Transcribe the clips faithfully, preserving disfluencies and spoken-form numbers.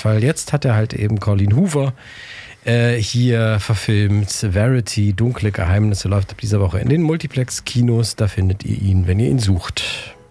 Fall. Jetzt hat er halt eben Colleen Hoover äh, hier verfilmt. Verity, Dunkle Geheimnisse läuft ab dieser Woche in den Multiplex-Kinos. Da findet ihr ihn, wenn ihr ihn sucht.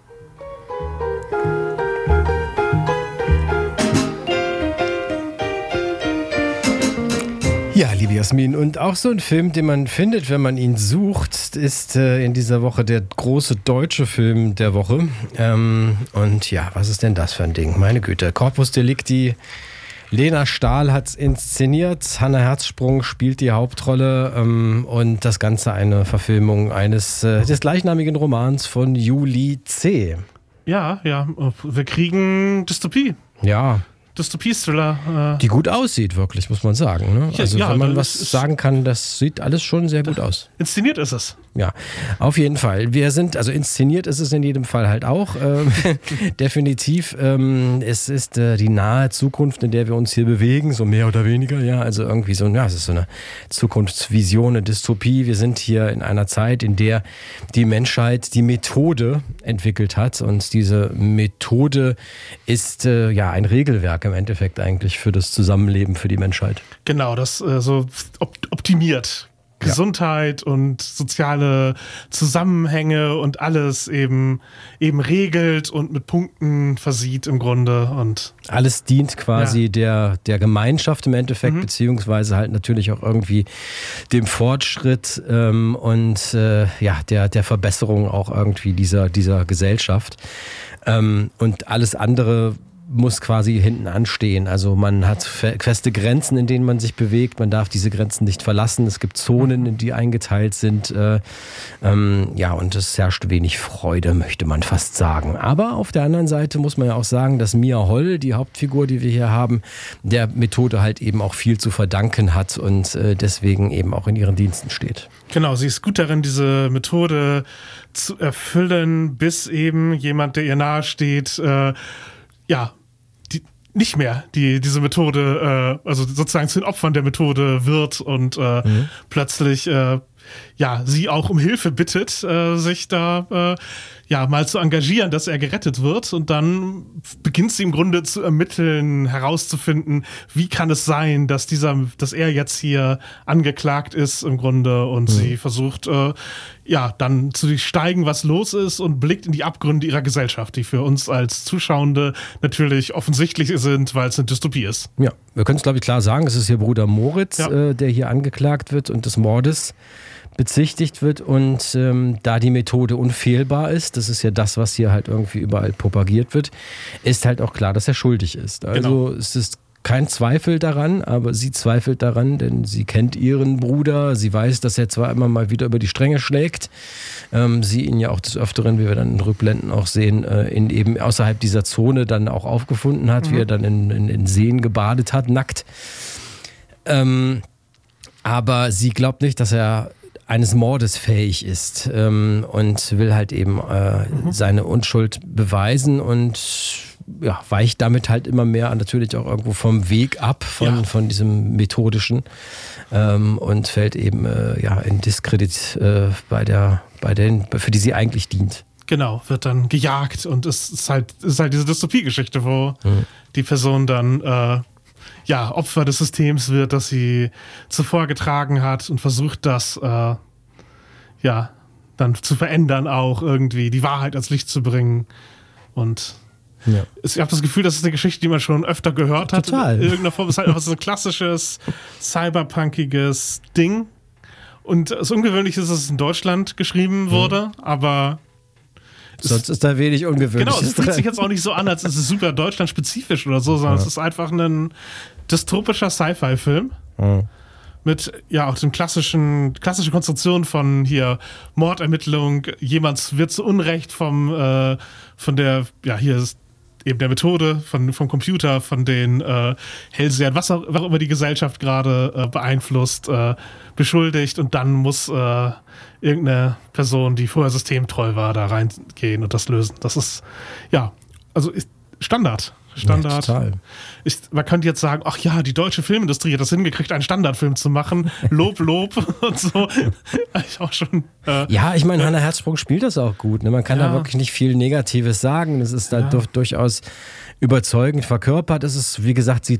Ja, liebe Jasmin, und auch so ein Film, den man findet, wenn man ihn sucht, ist äh, in dieser Woche der große deutsche Film der Woche. Ähm, und ja, was ist denn das für ein Ding? Meine Güte, Corpus Delicti, Lena Stahl hat es inszeniert, Hannah Herzsprung spielt die Hauptrolle ähm, und das Ganze eine Verfilmung eines äh, des gleichnamigen Romans von Julie C. Ja, ja, wir kriegen Dystopie. Ja. Dystopie-Thriller. Äh Die gut aussieht, wirklich, muss man sagen. Ne? Also ja, wenn man was sagen kann, das sieht alles schon sehr gut aus. Inszeniert ist es. Ja, auf jeden Fall. Wir sind, also inszeniert ist es in jedem Fall halt auch. Ähm, definitiv. Ähm, es ist äh, die nahe Zukunft, in der wir uns hier bewegen, so mehr oder weniger. Ja, also irgendwie so, ja, es ist so eine Zukunftsvision, eine Dystopie. Wir sind hier in einer Zeit, in der die Menschheit die Methode entwickelt hat. Und diese Methode ist äh, ja ein Regelwerk im Endeffekt eigentlich für das Zusammenleben für die Menschheit. Genau, das äh, so op- optimiert. Gesundheit ja. und soziale Zusammenhänge und alles eben, eben regelt und mit Punkten versieht im Grunde. Und alles dient quasi ja. der, der Gemeinschaft im Endeffekt, mhm. beziehungsweise halt natürlich auch irgendwie dem Fortschritt ähm, und äh, ja, der, der Verbesserung auch irgendwie dieser, dieser Gesellschaft. Ähm, und alles andere muss quasi hinten anstehen. Also man hat feste Grenzen, in denen man sich bewegt. Man darf diese Grenzen nicht verlassen. Es gibt Zonen, in die eingeteilt sind. Äh, ähm, ja, und es herrscht wenig Freude, möchte man fast sagen. Aber auf der anderen Seite muss man ja auch sagen, dass Mia Holl, die Hauptfigur, die wir hier haben, der Methode halt eben auch viel zu verdanken hat und äh, deswegen eben auch in ihren Diensten steht. Genau, sie ist gut darin, diese Methode zu erfüllen, bis eben jemand, der ihr nahe steht, äh, ja, nicht mehr die diese Methode, äh, also sozusagen zu den Opfern der Methode wird und äh, mhm. plötzlich äh, ja sie auch um Hilfe bittet, äh, sich da äh, ja mal zu engagieren, dass er gerettet wird, und dann beginnt sie im Grunde zu ermitteln, herauszufinden, wie kann es sein, dass dieser, dass er jetzt hier angeklagt ist im Grunde, und mhm. sie versucht äh, ja dann zu steigen, was los ist, und blickt in die Abgründe ihrer Gesellschaft, die für uns als Zuschauende natürlich offensichtlich sind, weil es eine Dystopie ist. Ja, wir können es glaube ich klar sagen, es ist hier Bruder Moritz, ja. äh, der hier angeklagt wird und des Mordes bezichtigt wird, und ähm, da die Methode unfehlbar ist, das ist ja das, was hier halt irgendwie überall propagiert wird, ist halt auch klar, dass er schuldig ist. Also genau. Es ist kein Zweifel daran, aber sie zweifelt daran, denn sie kennt ihren Bruder, sie weiß, dass er zwar immer mal wieder über die Stränge schlägt, ähm, sie ihn ja auch des Öfteren, wie wir dann in Rückblenden auch sehen, äh, in eben außerhalb dieser Zone dann auch aufgefunden hat, mhm. wie er dann in, in, in Seen gebadet hat, nackt. Ähm, aber sie glaubt nicht, dass er eines Mordes fähig ist, ähm, und will halt eben äh, mhm. seine Unschuld beweisen und ja, weicht damit halt immer mehr natürlich auch irgendwo vom Weg ab, von, ja. von diesem Methodischen, ähm, und fällt eben äh, ja, in Diskredit äh, bei der, bei den, für die sie eigentlich dient. Genau, wird dann gejagt, und es ist halt, es ist halt diese Dystopie-Geschichte, wo mhm. die Person dann äh, ja, Opfer des Systems wird, das sie zuvor getragen hat, und versucht das äh, ja dann zu verändern, auch irgendwie die Wahrheit ans Licht zu bringen. Und ja. ich habe das Gefühl, das ist eine Geschichte, die man schon öfter gehört hat. Total. In irgendeiner Form ist halt einfach so ein klassisches cyberpunkiges Ding. Und das Ungewöhnliche ist, dass es in Deutschland geschrieben wurde, mhm. aber sonst ist da wenig Ungewöhnliches. Genau, es fühlt sich jetzt auch nicht so an, als ist es super deutschlandspezifisch oder so, sondern ja. es ist einfach ein dystopischer Sci-Fi-Film mhm. mit ja auch dem klassischen klassische Konstruktion von hier Mordermittlung, jemand wird zu Unrecht vom äh, von der ja hier ist eben der Methode von vom Computer, von den äh, Hellsehern, was auch, was auch immer die Gesellschaft gerade äh, beeinflusst, äh, beschuldigt, und dann muss äh, irgendeine Person, die vorher systemtreu war, da reingehen und das lösen. Das ist, ja, also ist Standard. Standard. Ja, total. Ist, man könnte jetzt sagen, ach ja, die deutsche Filmindustrie hat das hingekriegt, einen Standardfilm zu machen. Lob, Lob und so. Ich auch schon. Äh, ja, ich meine, äh, Hannah Herzsprung spielt das auch gut. Ne? Man kann ja. da wirklich nicht viel Negatives sagen. Es ist da ja. durchaus überzeugend verkörpert. Es ist, wie gesagt, sie